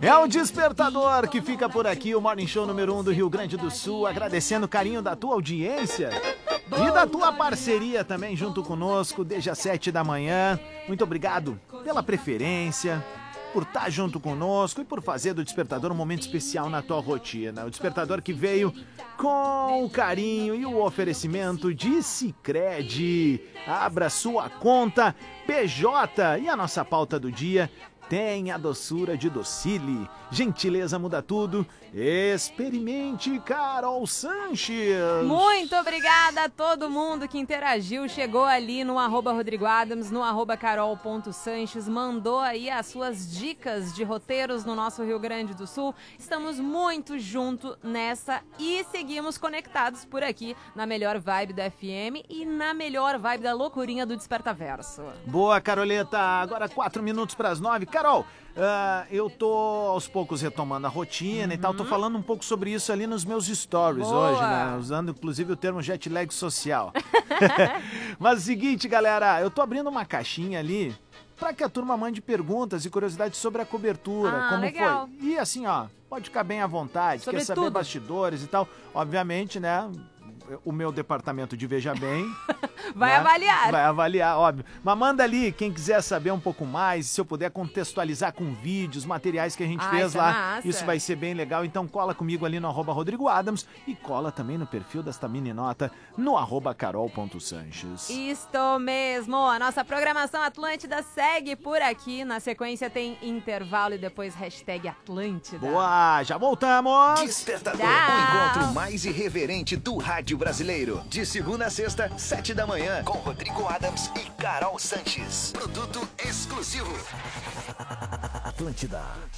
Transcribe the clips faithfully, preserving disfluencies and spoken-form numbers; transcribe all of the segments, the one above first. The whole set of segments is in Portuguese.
É o Despertador que fica por aqui, o Morning Show número um do Rio Grande do Sul, agradecendo o carinho da tua audiência e da tua parceria também junto conosco desde as sete da manhã. Muito obrigado pela preferência, por estar junto conosco e por fazer do Despertador um momento especial na tua rotina. O Despertador que veio com o carinho e o oferecimento de Sicredi. Abra sua conta P J e a nossa pauta do dia tem a doçura de Docile. Gentileza muda tudo. Experimente Carol Sanches. Muito obrigada a todo mundo que interagiu, chegou ali no arroba Rodrigo Adams, no arroba carol.sanches, mandou aí as suas dicas de roteiros no nosso Rio Grande do Sul. Estamos muito junto nessa e seguimos conectados por aqui na melhor vibe da F M e na melhor vibe da loucurinha do Despertaverso. Boa, Caroleta. Agora quatro minutos para as nove. Carol, uh, eu tô aos poucos retomando a rotina uhum. e tal. Tô falando um pouco sobre isso ali nos meus stories Boa. hoje, né? Usando inclusive o termo jet lag social. Mas é o seguinte, galera, eu tô abrindo uma caixinha ali para que a turma mande perguntas e curiosidades sobre a cobertura, ah, como legal. foi. E assim, ó, pode ficar bem à vontade, sobre quer saber tudo. bastidores e tal. Obviamente, né? O meu departamento de Veja Bem vai né? avaliar. Vai avaliar, óbvio. Mas manda ali, quem quiser saber um pouco mais, se eu puder contextualizar com vídeos, materiais que a gente ah, fez isso lá, é massa. Isso vai ser bem legal. Então cola comigo ali no arroba Rodrigo Adams e cola também no perfil desta mini nota no arroba carol.sanches. Isto mesmo. A nossa programação Atlântida segue por aqui. Na sequência tem intervalo e depois hashtag Atlântida. Boa, já voltamos. Despertador, Tchau. o encontro mais irreverente do rádio brasileiro. De segunda a sexta, sete da manhã, com Rodrigo Adams e Carol Sanches. Produto exclusivo. Atlântida.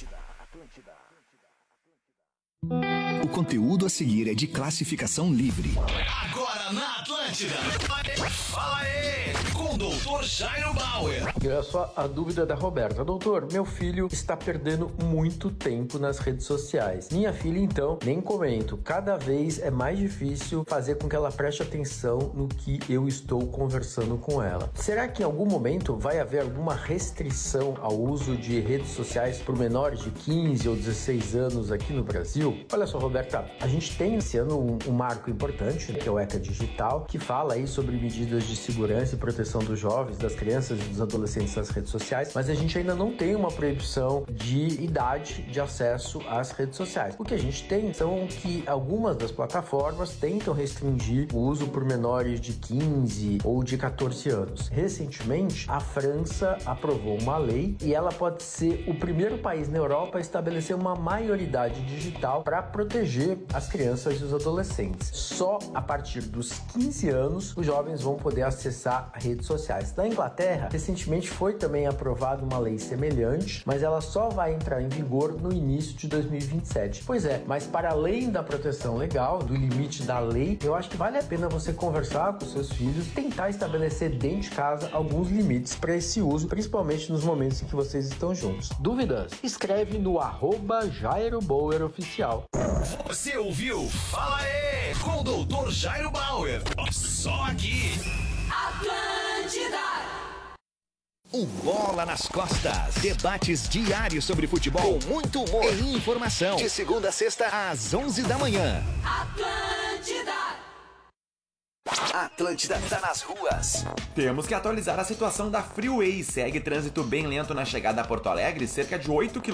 O conteúdo a seguir é de classificação livre. Agora na Atlântida. Fala aí, com o doutor Jairo Bauer. E olha só a dúvida da Roberta. Doutor, meu filho está perdendo muito tempo nas redes sociais. Minha filha, então, nem comento. Cada vez é mais difícil fazer com que ela preste atenção no que eu estou conversando com ela. Será que em algum momento vai haver alguma restrição ao uso de redes sociais por menores de quinze ou dezesseis anos aqui no Brasil? Olha só, Roberta, a gente tem esse ano um, um marco importante, que é o ECA Digital, que fala aí sobre medidas de segurança e proteção dos jovens, das crianças e dos adolescentes nas redes sociais, mas a gente ainda não tem uma proibição de idade de acesso às redes sociais. O que a gente tem são que algumas das plataformas tentam restringir o uso por menores de quinze ou de catorze anos. Recentemente, a França aprovou uma lei e ela pode ser o primeiro país na Europa a estabelecer uma maioridade digital para proteger as crianças e os adolescentes. Só a partir dos quinze anos, os jovens vão poder acessar redes sociais. Na Inglaterra, recentemente foi também aprovada uma lei semelhante, mas ela só vai entrar em vigor no início de dois mil e vinte e sete. Pois é, mas para além da proteção legal, do limite da lei, eu acho que vale a pena você conversar com seus filhos, tentar estabelecer dentro de casa alguns limites para esse uso, principalmente nos momentos em que vocês estão juntos. Dúvidas? Escreve no arroba Jairo Bauer Oficial. Você ouviu? Fala aí, com o doutor Jairo Bauer. Só aqui. Atlântida. Um bola nas costas. Debates diários sobre futebol com muito humor e informação. De segunda a sexta às onze da manhã. Atlântida. Atlântida tá nas ruas. Temos que atualizar a situação da Freeway. Segue trânsito bem lento na chegada a Porto Alegre, cerca de oito quilômetros.